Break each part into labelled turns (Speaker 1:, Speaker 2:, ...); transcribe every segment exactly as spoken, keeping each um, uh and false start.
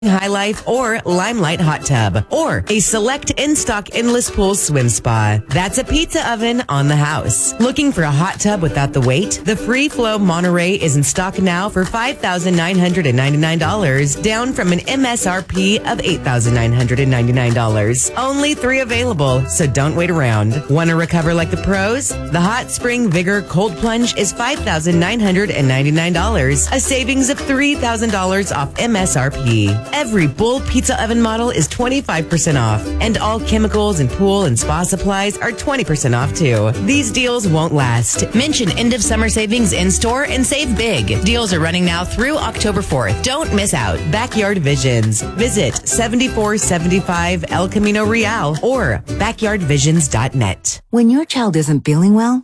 Speaker 1: High Life or Limelight Hot Tub, or a select in-stock endless pool swim spa. That's a pizza oven on the house. Looking for a hot tub without the wait? The Free Flow Monterey is in stock now for five thousand nine hundred ninety-nine dollars, down from an M S R P of eight thousand nine hundred ninety-nine dollars. Only three available, so don't wait around. Want to recover like the pros? The Hot Spring Vigor Cold Plunge is five thousand nine hundred ninety-nine dollars, a savings of three thousand dollars off M S R P. Every Bull Pizza Oven model is twenty-five percent off, and all chemicals and pool and spa supplies are twenty percent off too. These deals won't last. Mention end of summer savings in store and save big. Deals are running now through October fourth. Don't miss out. Backyard Visions. Visit seventy-four seventy-five El Camino Real or backyard visions dot net.
Speaker 2: When your child isn't feeling well,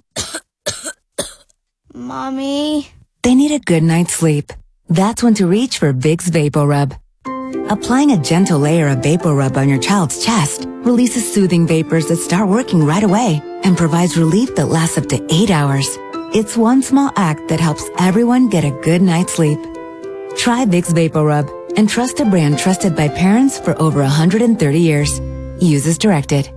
Speaker 3: Mommy,
Speaker 2: they need a good night's sleep. That's when to reach for Vicks VapoRub. Applying a gentle layer of VapoRub on your child's chest releases soothing vapors that start working right away and provides relief that lasts up to eight hours. It's one small act that helps everyone get a good night's sleep. Try Vicks VapoRub and trust a brand trusted by parents for over one hundred thirty years. Use as directed.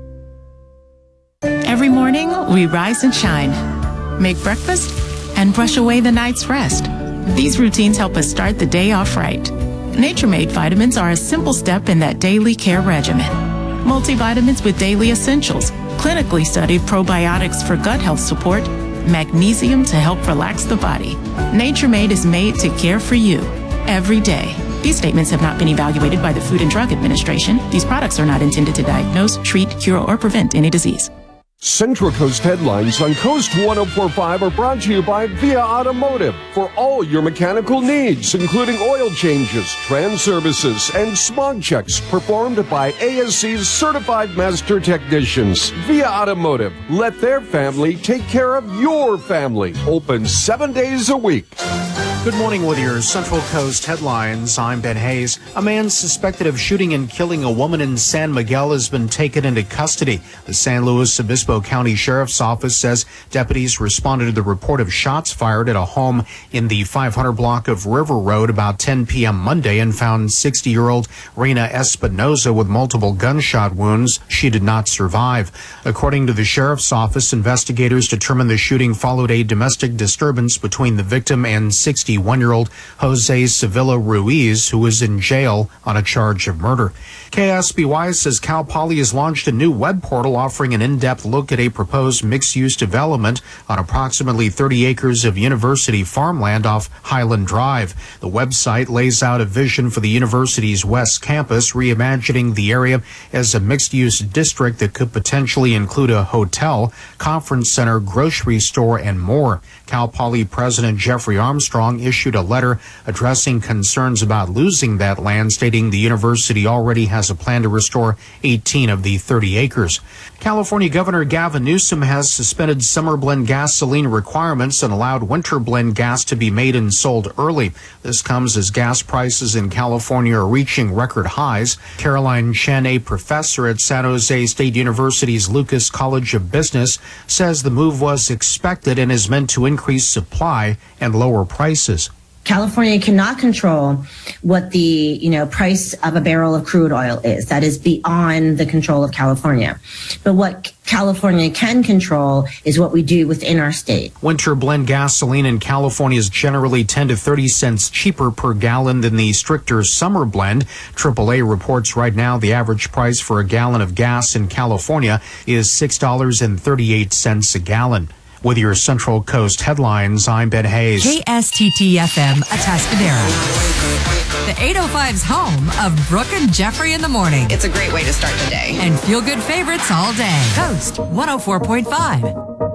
Speaker 4: Every morning, we rise and shine, make breakfast, and brush away the night's rest. These routines help us start the day off right. Nature Made vitamins are a simple step in that daily care regimen. Multivitamins with daily essentials, clinically studied probiotics for gut health support, magnesium to help relax the body. Nature Made is made to care for you every day. These statements have not been evaluated by the Food and Drug Administration. These products are not intended to diagnose, treat, cure, or prevent any disease.
Speaker 5: Central Coast headlines on Coast one oh four point five are brought to you by Via Automotive for all your mechanical needs, including oil changes, trans services, and smog checks performed by A S C's certified master technicians. Via Automotive, let their family take care of your family. Open seven days a week.
Speaker 6: Good morning with your Central Coast headlines. I'm Ben Hayes. A man suspected of shooting and killing a woman in San Miguel has been taken into custody. The San Luis Obispo County Sheriff's Office says deputies responded to the report of shots fired at a home in the five hundred block of River Road about ten p.m. Monday and found sixty-year-old Reina Espinoza with multiple gunshot wounds. She did not survive. According to the Sheriff's Office, investigators determined the shooting followed a domestic disturbance between the victim and sixty-one-year-old Jose Sevilla Ruiz, who is in jail on a charge of murder. K S B Y says Cal Poly has launched a new web portal offering an in-depth look at a proposed mixed-use development on approximately thirty acres of university farmland off Highland Drive. The website lays out a vision for the university's West Campus, reimagining the area as a mixed-use district that could potentially include a hotel, conference center, grocery store, and more. Cal Poly President Jeffrey Armstrong issued a letter addressing concerns about losing that land, stating the university already has a plan to restore eighteen of the thirty acres. California Governor Gavin Newsom has suspended summer blend gasoline requirements and allowed winter blend gas to be made and sold early. This comes as gas prices in California are reaching record highs. Caroline Chen, a professor at San Jose State University's Lucas College of Business, says the move was expected and is meant to increase supply and lower prices.
Speaker 7: California cannot control what the, you know, price of a barrel of crude oil is. That is beyond the control of California. But what California can control is what we do within our state.
Speaker 6: Winter blend gasoline in California is generally ten to thirty cents cheaper per gallon than the stricter summer blend. triple A reports right now the average price for a gallon of gas in California is six dollars and thirty-eight cents a gallon. With your Central Coast headlines, I'm Ben Hayes.
Speaker 8: K S T T F M, Atascadero. The eight oh five's home of Brooke and Jeffrey in the morning.
Speaker 9: It's a great way to start the day.
Speaker 8: And feel-good favorites all day. Coast one oh four point five.